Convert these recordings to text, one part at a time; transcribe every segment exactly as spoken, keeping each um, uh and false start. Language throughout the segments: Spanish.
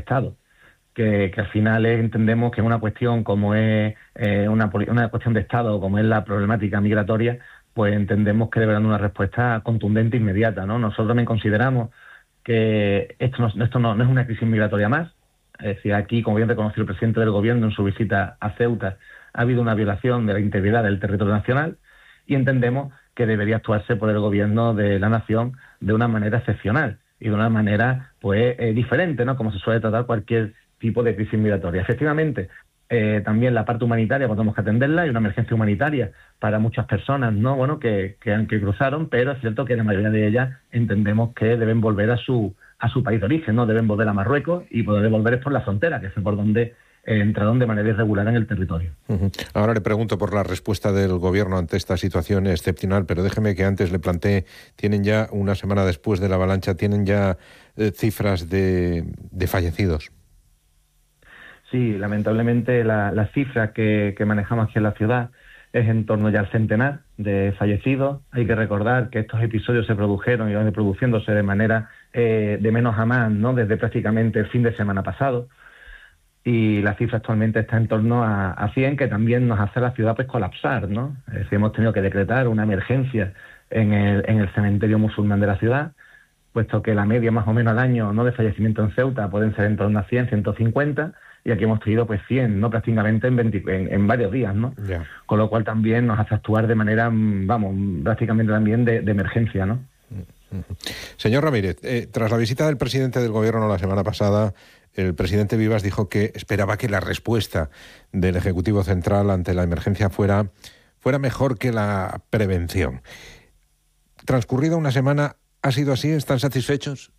Estado, que, que al final es, entendemos que es una cuestión como es eh, una, una cuestión de Estado, como es la problemática migratoria, pues entendemos que debe dar una respuesta contundente e inmediata, ¿no? Nosotros también consideramos que esto no, esto no, no es una crisis migratoria más. Es decir, aquí, como bien reconoció el presidente del Gobierno en su visita a Ceuta, ha habido una violación de la integridad del territorio nacional y entendemos que debería actuarse por el Gobierno de la Nación de una manera excepcional y de una manera pues eh, diferente, ¿no? Como se suele tratar cualquier tipo de crisis migratoria. Efectivamente, eh, también la parte humanitaria pues tenemos que atenderla, hay una emergencia humanitaria para muchas personas, ¿no? Bueno, que, que, que cruzaron, pero es cierto que la mayoría de ellas entendemos que deben volver a su a su país de origen, ¿no? Deben volver a Marruecos y poder volver es por la frontera, que es por donde eh, entraron de manera irregular en el territorio. Uh-huh. Ahora le pregunto por la respuesta del Gobierno ante esta situación excepcional, pero déjeme que antes le plantee, tienen ya, una semana después de la avalancha, tienen ya eh, cifras de, de fallecidos. Sí, lamentablemente la, la cifra que, que manejamos aquí en la ciudad es en torno ya al centenar de fallecidos. Hay que recordar que estos episodios se produjeron y van produciéndose de manera eh, de menos a más, ¿no? Desde prácticamente el fin de semana pasado. Y la cifra actualmente está en torno a, a cien, que también nos hace a la ciudad pues colapsar, ¿no? Es decir, hemos tenido que decretar una emergencia en el, en el cementerio musulmán de la ciudad, puesto que la media más o menos al año, ¿no?, de fallecimiento en Ceuta pueden ser en torno a cien, ciento cincuenta, y aquí hemos tenido pues cien, ¿no?, prácticamente en, veinte, en, en varios días, ¿no? Yeah. Con lo cual también nos hace actuar de manera, vamos, prácticamente también de, de emergencia, ¿no? Señor Ramírez, eh, tras la visita del presidente del Gobierno la semana pasada, el presidente Vivas dijo que esperaba que la respuesta del Ejecutivo Central ante la emergencia fuera, fuera mejor que la prevención. Transcurrida una semana, ¿ha sido así? ¿Están satisfechos?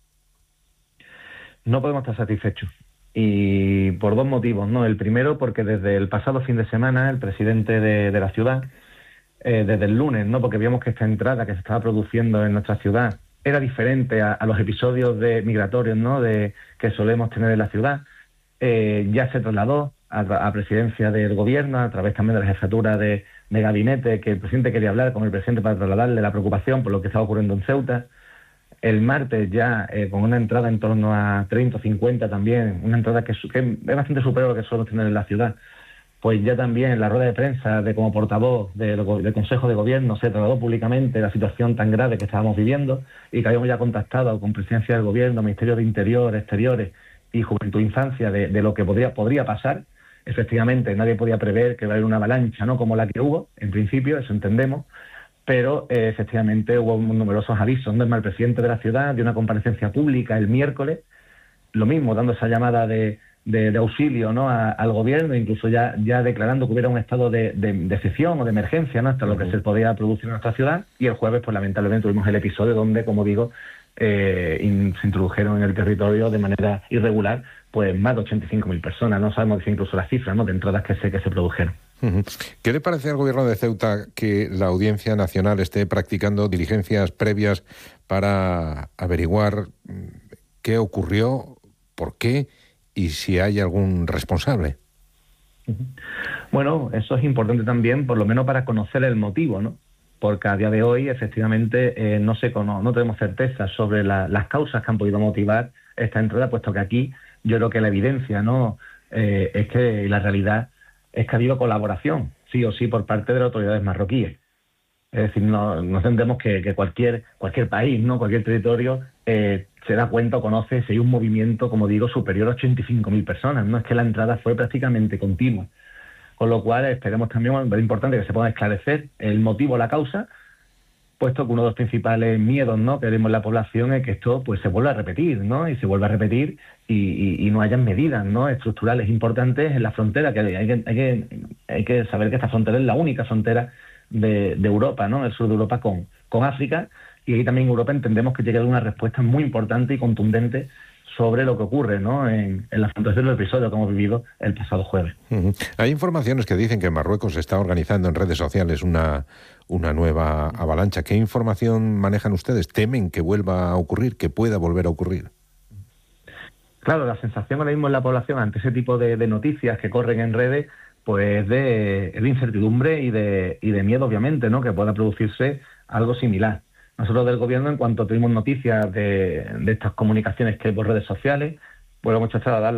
No podemos estar satisfechos. Y por dos motivos, ¿no? El primero, porque desde el pasado fin de semana el presidente de, de la ciudad, eh, desde el lunes, ¿no?, porque vimos que esta entrada que se estaba produciendo en nuestra ciudad era diferente a, a los episodios de migratorios, ¿no?, de que solemos tener en la ciudad, eh, ya se trasladó a, a presidencia del Gobierno, a través también de la jefatura de, de gabinete, que el presidente quería hablar con el presidente para trasladarle la preocupación por lo que estaba ocurriendo en Ceuta. El martes ya, eh, con una entrada en torno a treinta o cincuenta también, una entrada que, que es bastante superior a lo que solemos tener en la ciudad, pues ya también en la rueda de prensa de como portavoz del, del Consejo de Gobierno se trasladó públicamente la situación tan grave que estábamos viviendo y que habíamos ya contactado con Presidencia del Gobierno, Ministerio de Interior, Exteriores y Juventud e Infancia de, de lo que podría, podría pasar. Efectivamente, nadie podía prever que iba a haber una avalancha, ¿no?, como la que hubo, en principio, eso entendemos, pero eh, efectivamente hubo numerosos avisos, ¿no?, del presidente de la ciudad, de una comparecencia pública el miércoles, lo mismo, dando esa llamada de, de, de auxilio, ¿no?, a, al Gobierno, incluso ya, ya declarando que hubiera un estado de, de, de excepción o de emergencia, ¿no?, hasta lo que se podía producir en nuestra ciudad, y el jueves, pues lamentablemente, tuvimos el episodio donde, como digo, eh, in, se introdujeron en el territorio de manera irregular, pues más de ochenta y cinco mil personas, no sabemos decir incluso las cifras, ¿no?, de entradas que se, que se produjeron. ¿Qué le parece al Gobierno de Ceuta que la Audiencia Nacional esté practicando diligencias previas para averiguar qué ocurrió, por qué y si hay algún responsable? Bueno, eso es importante también, por lo menos para conocer el motivo, ¿no? Porque a día de hoy, efectivamente, eh, no se cono- no tenemos certeza sobre la, las causas que han podido motivar esta entrada, puesto que aquí yo creo que la evidencia, ¿no?, eh, es que la realidad es que ha habido colaboración, sí o sí, por parte de las autoridades marroquíes. Es decir, no, no entendemos que, que cualquier cualquier país, no cualquier territorio, eh, se da cuenta o conoce si hay un movimiento, como digo, superior a ochenta y cinco mil personas. No es que la entrada fue prácticamente continua. Con lo cual, esperemos también, bueno, es importante que se pueda esclarecer el motivo, la causa, puesto que uno de los principales miedos, ¿no?, que tenemos en la población es que esto pues se vuelva a repetir, ¿no? Y se vuelva a repetir y, y, y no hayan medidas, ¿no?, estructurales importantes en la frontera, que hay, hay, que, hay, que, hay que saber que esta frontera es la única frontera de, de Europa, ¿no?, el sur de Europa con, con África, y ahí también en Europa entendemos que tiene que haber una respuesta muy importante y contundente sobre lo que ocurre, ¿no?, en, en la frontera del episodio que hemos vivido el pasado jueves. Uh-huh. Hay informaciones que dicen que Marruecos está organizando en redes sociales una, una nueva avalancha. ¿Qué información manejan ustedes? ¿Temen que vuelva a ocurrir, que pueda volver a ocurrir? Claro, la sensación ahora mismo en la población ante ese tipo de, de noticias que corren en redes, pues de, de incertidumbre y de, y de miedo, obviamente, ¿no?, que pueda producirse algo similar. Nosotros del Gobierno, en cuanto tuvimos noticias de, de estas comunicaciones que hay por redes sociales, pues hemos hecho trasladar